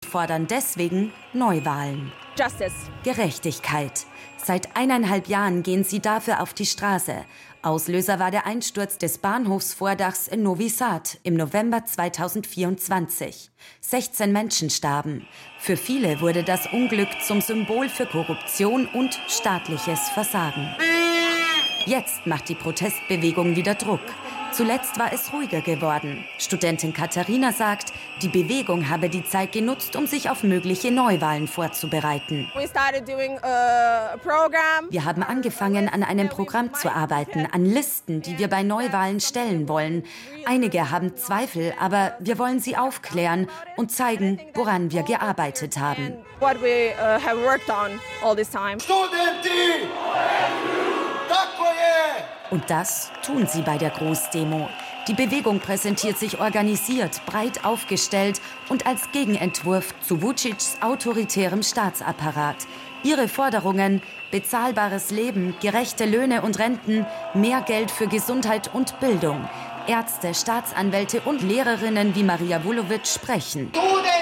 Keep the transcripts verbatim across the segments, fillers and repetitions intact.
fordern deswegen Neuwahlen. Justice. Gerechtigkeit. Seit eineinhalb Jahren gehen sie dafür auf die Straße. Auslöser war der Einsturz des Bahnhofsvordachs in Novi Sad im November zweitausendvierundzwanzig. sechzehn Menschen starben. Für viele wurde das Unglück zum Symbol für Korruption und staatliches Versagen. Jetzt macht die Protestbewegung wieder Druck. Zuletzt war es ruhiger geworden. Studentin Katharina sagt, die Bewegung habe die Zeit genutzt, um sich auf mögliche Neuwahlen vorzubereiten. Wir haben angefangen, an einem Programm zu arbeiten, an Listen, die wir bei Neuwahlen stellen wollen. Einige haben Zweifel, aber wir wollen sie aufklären und zeigen, woran wir gearbeitet haben. Und das tun sie bei der Großdemo. Die Bewegung präsentiert sich organisiert, breit aufgestellt und als Gegenentwurf zu Vučićs autoritärem Staatsapparat. Ihre Forderungen: bezahlbares Leben, gerechte Löhne und Renten, mehr Geld für Gesundheit und Bildung. Ärzte, Staatsanwälte und Lehrerinnen wie Marija Vulović sprechen.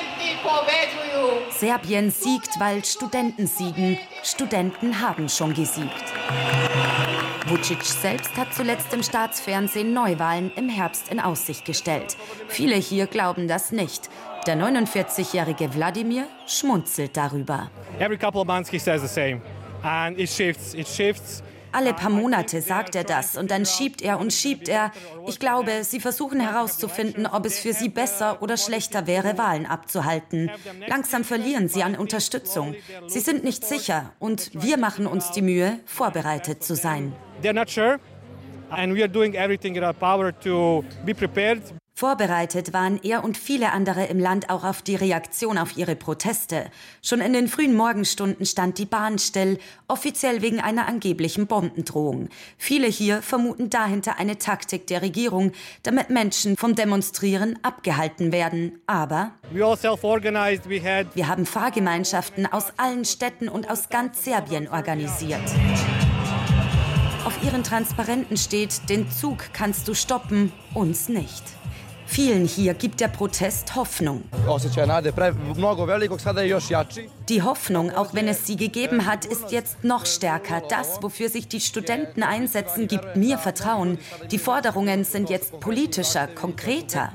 Serbien siegt, weil Studenten siegen. Studenten haben schon gesiegt. Vučić selbst hat zuletzt im Staatsfernsehen Neuwahlen im Herbst in Aussicht gestellt. Viele hier glauben das nicht. Der neunundvierzigjährige Wladimir schmunzelt darüber. Every couple of months he says the same. And it shifts, it shifts. Alle paar Monate sagt er das und dann schiebt er und schiebt er. Ich glaube, sie versuchen herauszufinden, ob es für sie besser oder schlechter wäre, Wahlen abzuhalten. Langsam verlieren sie an Unterstützung. Sie sind nicht sicher und wir machen uns die Mühe, vorbereitet zu sein. They're not sure and we are doing everything in our power to be prepared. Vorbereitet waren er und viele andere im Land auch auf die Reaktion auf ihre Proteste. Schon in den frühen Morgenstunden stand die Bahn still, offiziell wegen einer angeblichen Bombendrohung. Viele hier vermuten dahinter eine Taktik der Regierung, damit Menschen vom Demonstrieren abgehalten werden. Aber we all self-organized. We had wir haben Fahrgemeinschaften aus allen Städten und aus ganz Serbien organisiert. Auf ihren Transparenten steht: Den Zug kannst du stoppen, uns nicht. Vielen hier gibt der Protest Hoffnung. Die Hoffnung, auch wenn es sie gegeben hat, ist jetzt noch stärker. Das, wofür sich die Studenten einsetzen, gibt mir Vertrauen. Die Forderungen sind jetzt politischer, konkreter.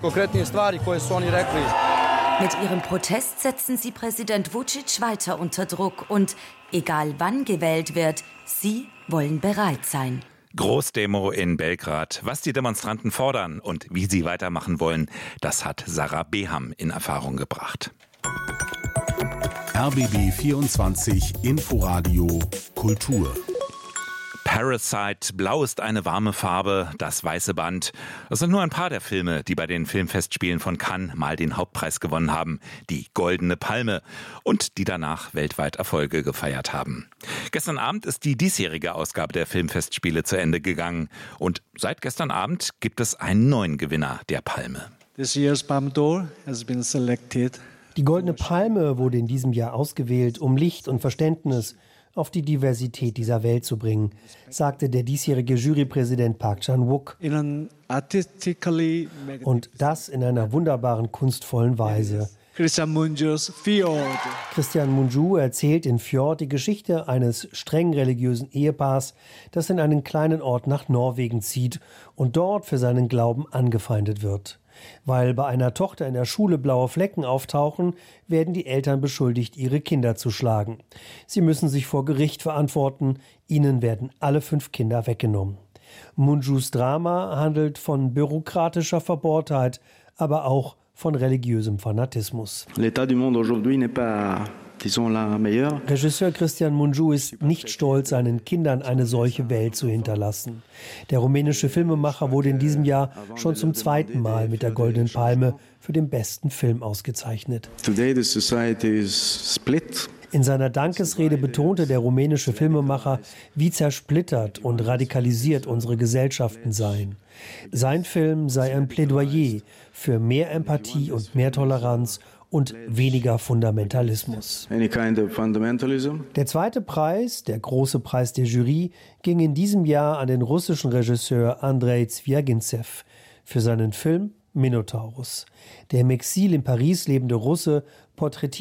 Mit ihrem Protest setzen sie Präsident Vučić weiter unter Druck. Und egal wann gewählt wird, sie wollen bereit sein. Großdemo in Belgrad. Was die Demonstranten fordern und wie sie weitermachen wollen, das hat Sarah Beham in Erfahrung gebracht. R B B vierundzwanzig Inforadio Kultur. Parasite, Blau ist eine warme Farbe, Das weiße Band. Das sind nur ein paar der Filme, die bei den Filmfestspielen von Cannes mal den Hauptpreis gewonnen haben, die Goldene Palme, und die danach weltweit Erfolge gefeiert haben. Gestern Abend ist die diesjährige Ausgabe der Filmfestspiele zu Ende gegangen und seit gestern Abend gibt es einen neuen Gewinner der Palme. This year's Palme d'Or has been selected. Die Goldene Palme wurde in diesem Jahr ausgewählt, um Licht und Verständnis auf die Diversität dieser Welt zu bringen, sagte der diesjährige Jurypräsident Park Chan-wook. Und das in einer wunderbaren, kunstvollen Weise. Christian Mungiu's Fjord. Christian Mungiu erzählt in Fjord die Geschichte eines streng religiösen Ehepaars, das in einen kleinen Ort nach Norwegen zieht und dort für seinen Glauben angefeindet wird. Weil bei einer Tochter in der Schule blaue Flecken auftauchen, werden die Eltern beschuldigt, ihre Kinder zu schlagen. Sie müssen sich vor Gericht verantworten, ihnen werden alle fünf Kinder weggenommen. Mungius Drama handelt von bürokratischer Verbohrtheit, aber auch von religiösem Fanatismus. L'état du monde aujourd'hui n'est pas, disons, la meilleure. Regisseur Cristian Mungiu ist nicht stolz, seinen Kindern eine solche Welt zu hinterlassen. Der rumänische Filmemacher wurde in diesem Jahr schon zum zweiten Mal mit der Goldenen Palme für den besten Film ausgezeichnet. Today the society is split. In seiner Dankesrede betonte der rumänische Filmemacher, wie zersplittert und radikalisiert unsere Gesellschaften seien. Sein Film sei ein Plädoyer für mehr Empathie und mehr Toleranz und weniger Fundamentalismus. Any kind of fundamentalism. Der zweite Preis, der große Preis der Jury, ging in diesem Jahr an den russischen Regisseur Andrei Zwjagintsew für seinen Film Minotaurus. Der im Exil in Paris lebende Russe porträtiert